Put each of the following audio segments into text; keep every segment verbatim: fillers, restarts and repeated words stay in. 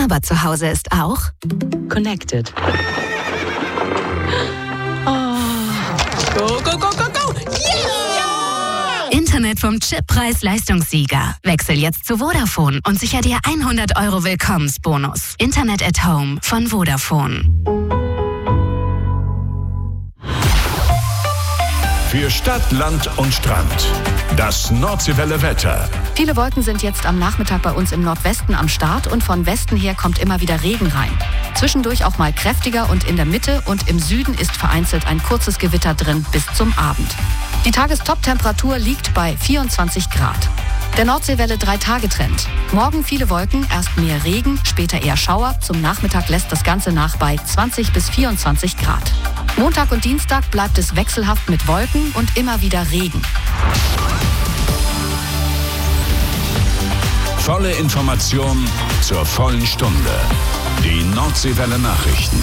Aber zu Hause ist auch Connected. Oh. Go, go, go, go, go! Yeah! Internet vom Chip-Preis-Leistungssieger. Wechsel jetzt zu Vodafone und sicher dir hundert Euro Willkommensbonus. Internet at Home von Vodafone. Für Stadt, Land und Strand. Das Nordseewelle Wetter. Viele Wolken sind jetzt am Nachmittag bei uns im Nordwesten am Start und von Westen her kommt immer wieder Regen rein. Zwischendurch auch mal kräftiger und in der Mitte und im Süden ist vereinzelt ein kurzes Gewitter drin bis zum Abend. Die Tagestop-Temperatur liegt bei vierundzwanzig Grad. Der Nordseewelle drei-Tage-Trend. Morgen viele Wolken, erst mehr Regen, später eher Schauer. Zum Nachmittag lässt das Ganze nach bei zwanzig bis vierundzwanzig Grad. Montag und Dienstag bleibt es wechselhaft mit Wolken und immer wieder Regen. Volle Information zur vollen Stunde. Die Nordseewelle Nachrichten.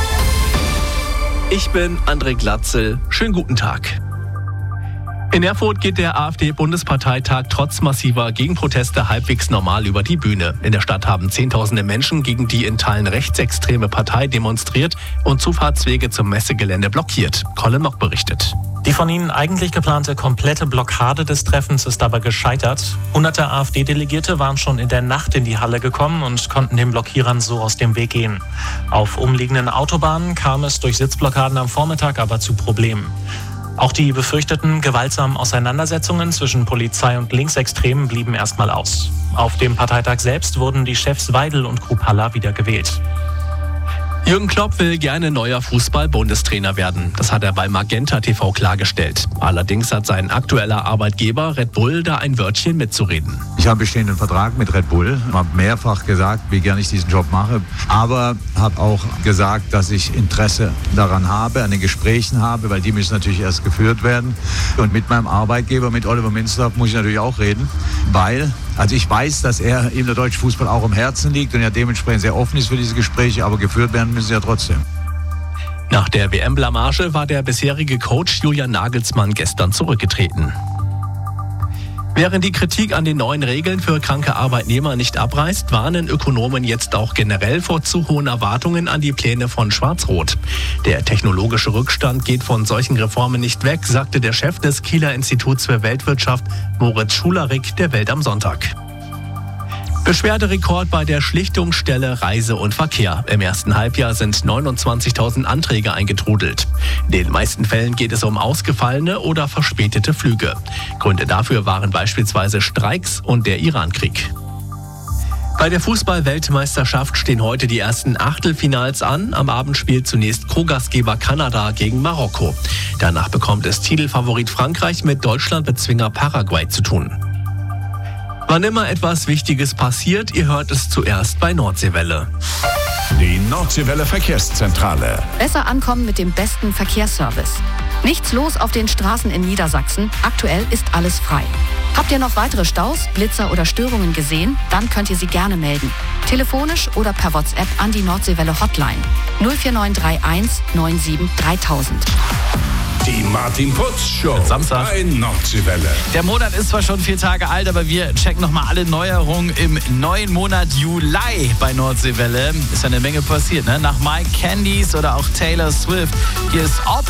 Ich bin André Glatzel. Schönen guten Tag. In Erfurt geht der AfD-Bundesparteitag trotz massiver Gegenproteste halbwegs normal über die Bühne. In der Stadt haben Zehntausende Menschen gegen die in Teilen rechtsextreme Partei demonstriert und Zufahrtswege zum Messegelände blockiert. Colin Mock berichtet. Die von ihnen eigentlich geplante komplette Blockade des Treffens ist aber gescheitert. Hunderte AfD-Delegierte waren schon in der Nacht in die Halle gekommen und konnten den Blockierern so aus dem Weg gehen. Auf umliegenden Autobahnen kam es durch Sitzblockaden am Vormittag aber zu Problemen. Auch die befürchteten gewaltsamen Auseinandersetzungen zwischen Polizei und Linksextremen blieben erstmal aus. Auf dem Parteitag selbst wurden die Chefs Weidel und Krupalla wieder gewählt. Jürgen Klopp will gerne neuer Fußball-Bundestrainer werden. Das hat er bei Magenta T V klargestellt. Allerdings hat sein aktueller Arbeitgeber Red Bull da ein Wörtchen mitzureden. Ich habe einen bestehenden Vertrag mit Red Bull, habe mehrfach gesagt, wie gerne ich diesen Job mache, aber habe auch gesagt, dass ich Interesse daran habe, an den Gesprächen habe, weil die müssen natürlich erst geführt werden. Und mit meinem Arbeitgeber, mit Oliver Minzlaff, muss ich natürlich auch reden, weil also ich weiß, dass er ihm der deutsche Fußball auch am Herzen liegt und ja dementsprechend sehr offen ist für diese Gespräche, aber geführt werden müssen sie ja trotzdem. Nach der W M-Blamage war der bisherige Coach Julian Nagelsmann gestern zurückgetreten. Während die Kritik an den neuen Regeln für kranke Arbeitnehmer nicht abreißt, warnen Ökonomen jetzt auch generell vor zu hohen Erwartungen an die Pläne von Schwarz-Rot. Der technologische Rückstand geht von solchen Reformen nicht weg, sagte der Chef des Kieler Instituts für Weltwirtschaft Moritz Schularik der Welt am Sonntag. Beschwerderekord bei der Schlichtungsstelle Reise und Verkehr. Im ersten Halbjahr sind neunundzwanzigtausend Anträge eingetrudelt. In den meisten Fällen geht es um ausgefallene oder verspätete Flüge. Gründe dafür waren beispielsweise Streiks und der Irankrieg. Bei der Fußball-Weltmeisterschaft stehen heute die ersten Achtelfinals an. Am Abend spielt zunächst Co-Gastgeber Kanada gegen Marokko. Danach bekommt es Titelfavorit Frankreich mit Deutschlandbezwinger Paraguay zu tun. Wann immer etwas Wichtiges passiert, ihr hört es zuerst bei Nordseewelle. Die Nordseewelle Verkehrszentrale. Besser ankommen mit dem besten Verkehrsservice. Nichts los auf den Straßen in Niedersachsen. Aktuell ist alles frei. Habt ihr noch weitere Staus, Blitzer oder Störungen gesehen? Dann könnt ihr sie gerne melden. Telefonisch oder per WhatsApp an die Nordseewelle Hotline null vier neun drei eins neun sieben dreitausend. Die Martin Putz Show. Samstag. Bei Nordseewelle. Der Monat ist zwar schon vier Tage alt, aber wir checken nochmal alle Neuerungen im neuen Monat Juli bei Nordseewelle. Ist ja eine Menge passiert, ne? Nach Mike Candice oder auch Taylor Swift. Hier ist All